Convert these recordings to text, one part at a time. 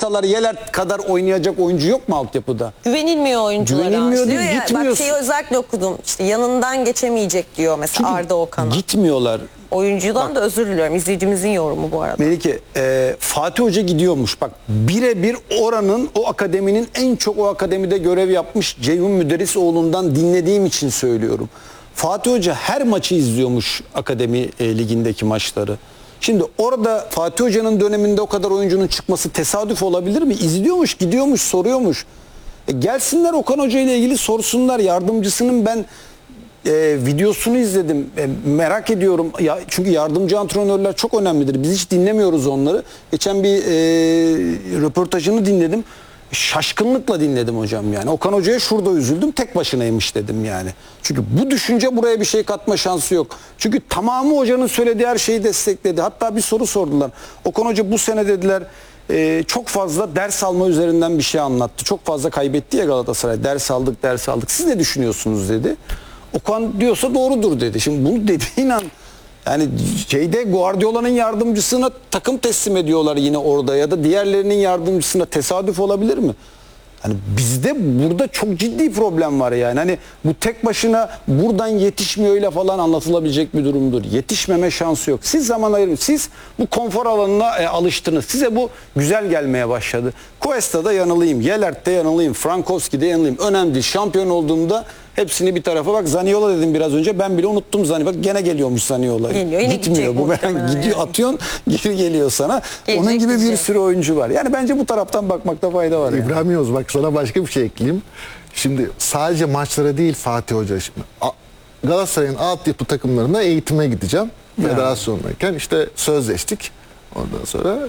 Ortalar Yelert kadar oynayacak oyuncu yok mu altyapıda? Güvenilmiyor oyunculara. Güvenilmiyor değil, ya, gitmiyor. Bak şeyi özellikle okudum. İşte yanından geçemeyecek diyor mesela. Çünkü Arda Okan'a. Gitmiyorlar. Oyuncudan da özür diliyorum. İzleyicimizin yorumu bu arada. Melike, Fatih Hoca gidiyormuş. Bak birebir oranın, o akademinin en çok o akademide görev yapmış Ceyhun Müderrisoğlu'ndan dinlediğim için söylüyorum. Fatih Hoca her maçı izliyormuş akademi ligindeki maçları. Şimdi orada Fatih Hoca'nın döneminde o kadar oyuncunun çıkması tesadüf olabilir mi? İzliyormuş, gidiyormuş, soruyormuş. Gelsinler Okan Hoca ile ilgili sorsunlar. Yardımcısının ben videosunu izledim. Merak ediyorum. Çünkü yardımcı antrenörler çok önemlidir. Biz hiç dinlemiyoruz onları. Geçen bir röportajını dinledim. Şaşkınlıkla dinledim hocam yani. Okan Hoca'ya şurada üzüldüm. Tek başınaymış dedim yani. Çünkü bu düşünce buraya bir şey katma şansı yok. Çünkü tamamı hocanın söylediği her şeyi destekledi. Hatta bir soru sordular. Okan Hoca bu sene dediler çok fazla ders alma üzerinden bir şey anlattı. Çok fazla kaybetti ya Galatasaray. Ders aldık. Siz ne düşünüyorsunuz dedi. Okan diyorsa doğrudur dedi. Şimdi bunu dediğin an yani Guardiola'nın yardımcısına takım teslim ediyorlar yine orada ya da diğerlerinin yardımcısına, tesadüf olabilir mi? Hani bizde burada çok ciddi problem var yani. Hani bu tek başına buradan yetişmiyorla falan anlatılabilecek bir durumdur. Yetişmeme şansı yok. Siz zaman ayırın. Siz bu konfor alanına alıştınız. Size bu güzel gelmeye başladı. Cuesta'da yanılayım, Yelert'te yanılayım, Frankowski'de yanılayım. Önemli değil. Şampiyon olduğumda hepsini bir tarafa bak. Zaniola dedim biraz önce. Ben bile unuttum Zaniola. Bak gene geliyormuş Zaniola. Gitmiyor. Bu gidiyor, yani. Atıyorsun, geri geliyor sana. Gelecek onun gibi bir sürü oyuncu var. Yani bence bu taraftan bakmakta fayda var. İbrahim Yavuz, bak sana başka bir şey ekleyeyim. Şimdi sadece maçlara değil Fatih Hoca. Şimdi Galatasaray'ın altyapı takımlarına eğitime gideceğim. Federasyondayken işte sözleştik. Ondan sonra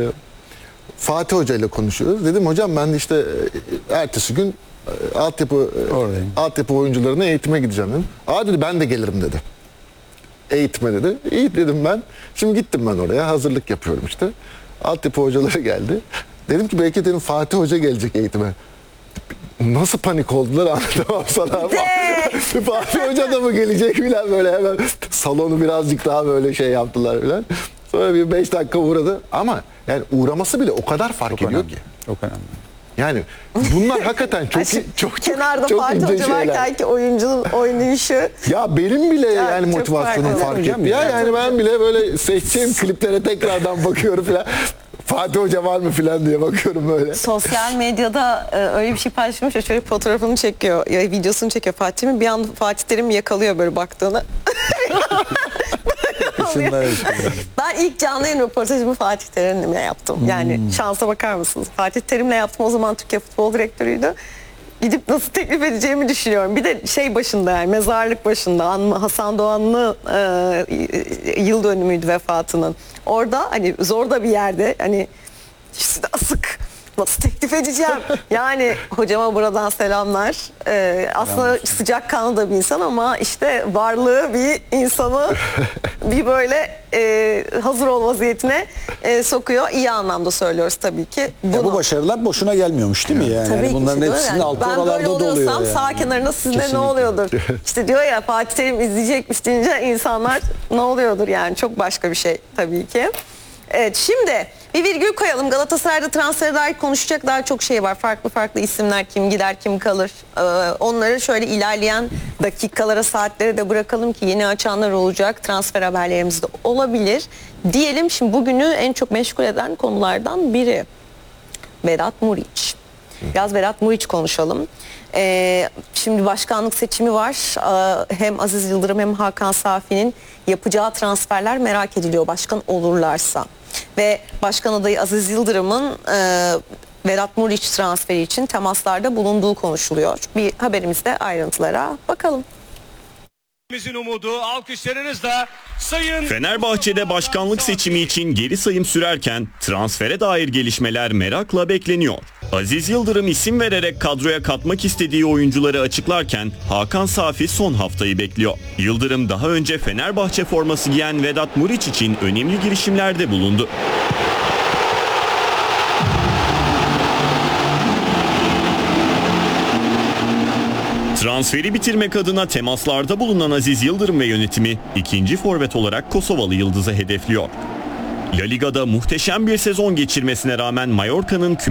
Fatih Hoca ile konuşuyoruz. Dedim hocam ben de işte ertesi gün altyapı oyuncularına eğitime gideceğim dedim. Aa dedi ben de gelirim dedi. Eğitime dedi. İyi dedim ben. Şimdi gittim ben oraya. Hazırlık yapıyorum işte. Altyapı hocaları geldi. Dedim ki belki dedim Fatih Hoca gelecek eğitime. Nasıl panik oldular anlatamam sana. Fatih Hoca da mı gelecek filan böyle hemen salonu birazcık daha böyle şey yaptılar filan. Sonra bir 5 dakika uğradı ama yani uğraması bile o kadar fark ediyor ki. Çok önemli. Yani bunlar hakikaten çok kenarda çok Fatih Hoca varken ki oyuncunun oynayışı. Ya benim bile yani motivasyonum fark etti. Yani ben bile böyle seçeceğim kliplere tekrardan bakıyorum falan. Fatih Hoca var mı falan diye bakıyorum böyle. Sosyal medyada öyle bir şey paylaşmış ya, şöyle fotoğrafını çekiyor, ya videosunu çekiyor Fatih'in, bir anda Fatih Terim yakalıyor böyle baktığını. Ben ilk canlı yayın röportajımı Fatih Terim'le yaptım. Yani şansa bakar mısınız? Fatih Terim'le yaptım, o zaman Türkiye Futbol Direktörüydü. Gidip nasıl teklif edeceğimi düşünüyorum. Bir de şey başında, yani mezarlık başında Hasan Doğanlı yıl dönümüydü vefatının. Orada hani zor da bir yerde, hani işte asık nasıl teklif edeceğim? Yani hocama buradan selamlar. Aslında sıcakkanlı da bir insan ama işte varlığı bir insanı bir böyle hazır ol vaziyetine sokuyor. İyi anlamda söylüyoruz tabii ki. Bu başarılar boşuna gelmiyormuş değil mi? Yani, tabii bunların hepsinin altı oralarda doluyor. Ben böyle oluyorsam sağ kenarında sizde ne oluyordur? İşte diyor ya Fatih Terim izleyecekmiş deyince insanlar ne oluyordur yani, çok başka bir şey tabii ki. Evet, şimdi bir virgül koyalım. Galatasaray'da transfere dair konuşacak daha çok şey var. Farklı isimler, kim gider kim kalır. Onları şöyle ilerleyen dakikalara, saatlere de bırakalım ki yeni açanlar olacak. Transfer haberlerimiz de olabilir. Diyelim şimdi bugünü en çok meşgul eden konulardan biri Vedat Muriç. Biraz Vedat Muriç konuşalım. Şimdi başkanlık seçimi var. Hem Aziz Yıldırım hem Hakan Safi'nin yapacağı transferler merak ediliyor başkan olurlarsa. Ve başkan adayı Aziz Yıldırım'ın Vedat Muriç transferi için temaslarda bulunduğu konuşuluyor. Bir haberimizde ayrıntılara bakalım. Umudu alkışlarınızla Sayın Fenerbahçe'de başkanlık seçimi için geri sayım sürerken transfere dair gelişmeler merakla bekleniyor. Aziz Yıldırım isim vererek kadroya katmak istediği oyuncuları açıklarken Hakan Safi son haftayı bekliyor. Yıldırım daha önce Fenerbahçe forması giyen Vedat Muriç için önemli girişimlerde bulundu. Transferi bitirmek adına temaslarda bulunan Aziz Yıldırım ve yönetimi ikinci forvet olarak Kosovalı Yıldız'ı hedefliyor. La Liga'da muhteşem bir sezon geçirmesine rağmen Mallorca'nın